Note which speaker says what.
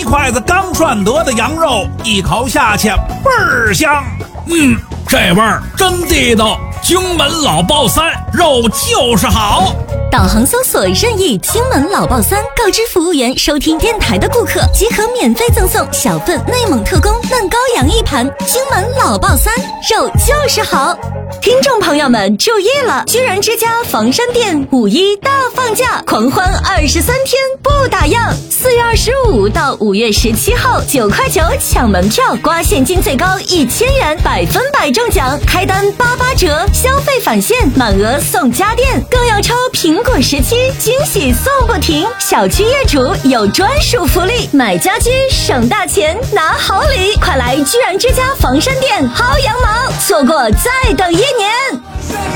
Speaker 1: 筷子刚涮得的羊肉，一口下去倍儿香。
Speaker 2: 这味儿真地道，荆门老爆三，肉就是好。
Speaker 3: 导航搜索任意荆门老爆三，告知服务员收听电台的顾客即可免费赠送小份内蒙特供嫩羔羊1盘。荆门老爆三，肉就是好。听众朋友们注意了，居然之家房山店5·1大放价，狂欢23天不打烊。4月25到5月17号，9块9抢门票，刮现金最高1000元，100%中奖，开单88折，消费返现，满额送家电，更要抽苹果17，惊喜送不停。小区业主有专属福利，买家居省大钱拿好礼，快来居然之家房山店薅羊毛，错过再等1年。